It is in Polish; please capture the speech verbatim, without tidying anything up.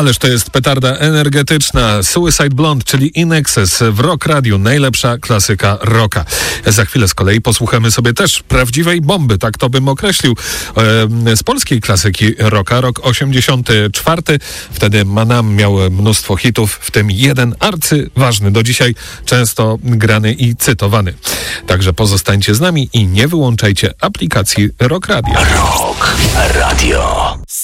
Ależ to jest petarda energetyczna. Suicide Blonde, czyli In Excess w Rock Radiu. Najlepsza klasyka rocka. Za chwilę z kolei posłuchamy sobie też prawdziwej bomby, tak to bym określił, e, z polskiej klasyki rocka. Rok osiemdziesiąty czwarty. Wtedy Manam miał mnóstwo hitów, w tym jeden arcyważny, do dzisiaj często grany i cytowany. Także pozostańcie z nami i nie wyłączajcie aplikacji Rock Radio. Rock Radio.